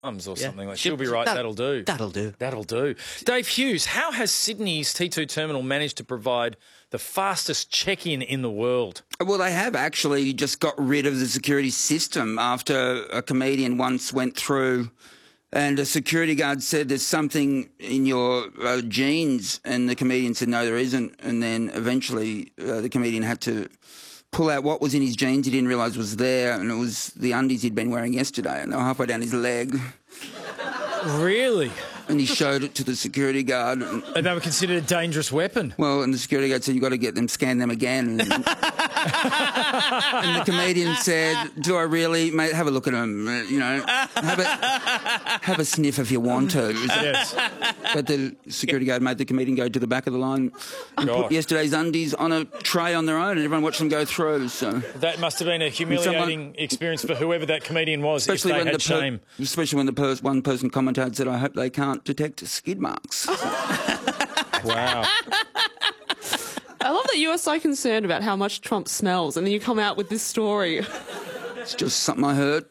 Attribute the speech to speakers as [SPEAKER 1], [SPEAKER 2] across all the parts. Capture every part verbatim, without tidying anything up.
[SPEAKER 1] Mums or
[SPEAKER 2] Yeah.
[SPEAKER 1] something like. She'll be right.
[SPEAKER 2] That,
[SPEAKER 1] that'll do.
[SPEAKER 2] That'll do.
[SPEAKER 1] That'll do. Dave Hughes, how has Sydney's T two terminal managed to provide the fastest check-in in the world?
[SPEAKER 3] Well, they have actually just got rid of the security system after a comedian once went through and a security guard said there's something in your uh, genes, and the comedian said no, there isn't. And then eventually uh, the comedian had to pull out what was in his jeans he didn't realise was there, and it was the undies he'd been wearing yesterday, and they were halfway down his leg.
[SPEAKER 1] Really?
[SPEAKER 3] And he showed it to the security guard. And,
[SPEAKER 1] and they were considered a dangerous weapon?
[SPEAKER 3] Well, and the security guard said, you've got to get them, scan them again. And, and the comedian said, do I really? Mate, have a look at them, uh, you know. Have a, have a sniff if you want to.
[SPEAKER 1] Yes.
[SPEAKER 3] But the security guard made the comedian go to the back of the line and
[SPEAKER 1] God.
[SPEAKER 3] put yesterday's undies on a tray on their own, and everyone watched them go through. So
[SPEAKER 1] that must have been a humiliating someone, experience for whoever that comedian was,
[SPEAKER 3] especially
[SPEAKER 1] if they
[SPEAKER 3] when
[SPEAKER 1] had
[SPEAKER 3] the per,
[SPEAKER 1] shame.
[SPEAKER 3] Especially when the per, one person commentator said, I hope they can't detect skid marks.
[SPEAKER 1] Wow.
[SPEAKER 4] I love that you are so concerned about how much Trump smells, and then you come out with this story.
[SPEAKER 3] It's just something I heard.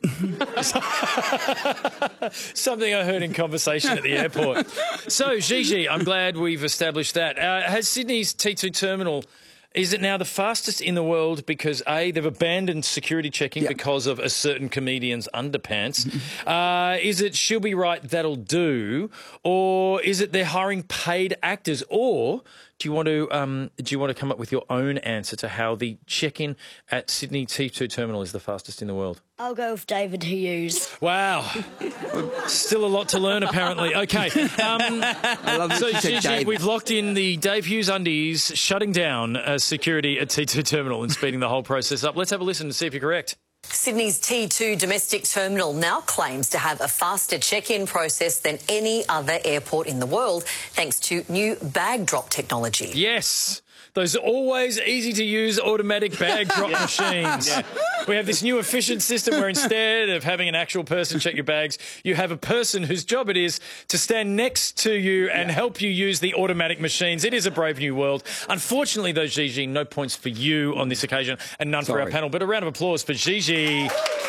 [SPEAKER 1] Something I heard in conversation at the airport. So, Gigi, I'm glad we've established that. Uh, has Sydney's T two terminal... Is it now the fastest in the world because, A, they've abandoned security checking yep. because of a certain comedian's underpants? uh, is it she'll be right, that'll do? Or is it they're hiring paid actors? Or do you want to um, do you want to come up with your own answer to how the check-in at Sydney T two terminal is the fastest in the world?
[SPEAKER 5] I'll go with David Hughes.
[SPEAKER 1] Wow. Still a lot to learn, apparently. OK. Um,
[SPEAKER 3] I love
[SPEAKER 1] so,
[SPEAKER 3] Gigi,
[SPEAKER 1] Dave. We've locked in the Dave Hughes undies shutting down uh, security at T two terminal and speeding the whole process up. Let's have a listen and see if you're correct.
[SPEAKER 6] Sydney's T two domestic terminal now claims to have a faster check-in process than any other airport in the world, thanks to new bag drop technology.
[SPEAKER 1] Yes. Those always easy-to-use automatic bag drop yeah. machines. Yeah. We have this new efficient system where instead of having an actual person check your bags, you have a person whose job it is to stand next to you and yeah. help you use the automatic machines. It is a brave new world. Unfortunately, though, Gigi, no points for you on this occasion and none Sorry. for our panel. But a round of applause for Gigi.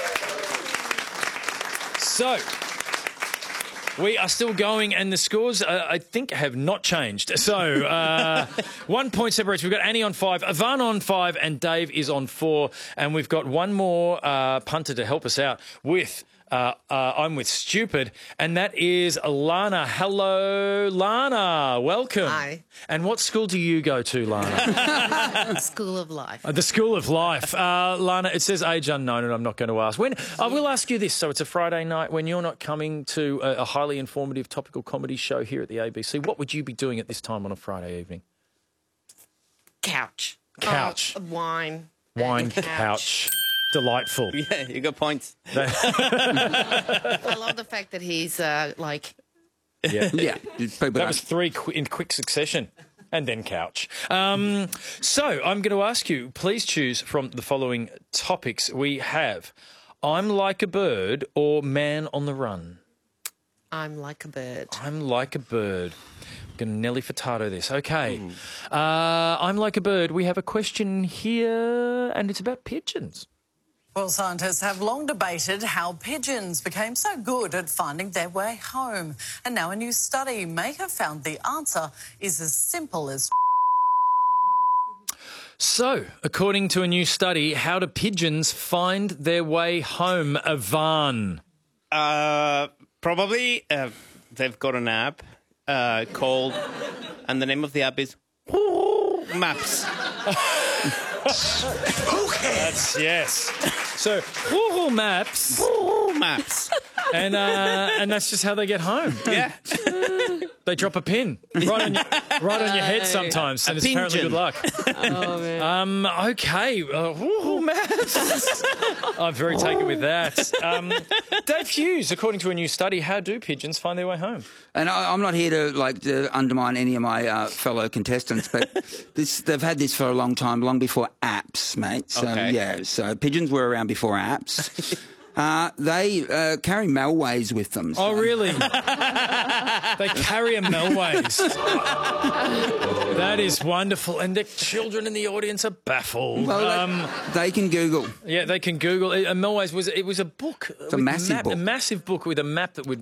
[SPEAKER 1] So... we are still going, and the scores, uh, I think, have not changed. So, uh, one point separates. We've got Annie on five, Ivan on five, and Dave is on four. And we've got one more uh, punter to help us out with uh, uh, I'm with Stupid, and that is Lana. Hello, Lana. Welcome.
[SPEAKER 7] Hi.
[SPEAKER 1] And what school do you go to, Lana?
[SPEAKER 7] School of Life.
[SPEAKER 1] Uh, the School of Life. Uh, Lana, it says age unknown, and I'm not going to ask. When I will ask you this. So it's a Friday night when you're not coming to a, a highly informative topical comedy show here at the A B C. What would you be doing at this time on a Friday evening?
[SPEAKER 7] Couch.
[SPEAKER 1] Couch.
[SPEAKER 7] Oh, wine.
[SPEAKER 1] Wine, couch. couch. Delightful.
[SPEAKER 2] Yeah, you got points.
[SPEAKER 7] I love the fact that he's uh, like...
[SPEAKER 3] Yeah. yeah.
[SPEAKER 1] That was three qu in quick succession. And then couch. Um, so I'm going to ask you, please choose from the following topics. We have I'm Like a Bird or Man on the Run.
[SPEAKER 7] I'm like a bird.
[SPEAKER 1] I'm like a bird. I'm going to Nelly Furtado this. Okay. Mm. Uh, I'm like a bird. We have a question here, and it's about pigeons.
[SPEAKER 8] Well, scientists have long debated how pigeons became so good at finding their way home. And now a new study may have found the answer is as simple as...
[SPEAKER 1] So, according to a new study, how do pigeons find their way home, Ivan?
[SPEAKER 2] Uh, probably uh, they've got an app uh, called... and the name of the app is... Maps.
[SPEAKER 1] That's, yes. So, Google Maps.
[SPEAKER 2] Google Maps.
[SPEAKER 1] And uh, and that's just how they get home.
[SPEAKER 2] Yeah.
[SPEAKER 1] They drop a pin right on your, right on your head sometimes, and
[SPEAKER 2] a
[SPEAKER 1] it's
[SPEAKER 2] pigeon.
[SPEAKER 1] apparently good luck.
[SPEAKER 4] Oh, man.
[SPEAKER 1] Um, okay. Uh, Google Maps. I'm very taken with that. Um, Dave Hughes, according to a new study, how do pigeons find their way home?
[SPEAKER 3] And I, I'm not here to like to undermine any of my uh, fellow contestants, but this, they've had this for a long time, long before apps, mate. So
[SPEAKER 2] okay.
[SPEAKER 3] yeah, so pigeons were around before apps. Uh, they uh, carry Melways with them.
[SPEAKER 1] Oh, really? They carry a Melways. That is wonderful. And the children in the audience are baffled.
[SPEAKER 3] Well, they,
[SPEAKER 1] um,
[SPEAKER 3] they can Google.
[SPEAKER 1] yeah, they can Google. A Melways was it was a book.
[SPEAKER 3] a
[SPEAKER 1] with
[SPEAKER 3] massive
[SPEAKER 1] map,
[SPEAKER 3] book.
[SPEAKER 1] A massive book with a map that would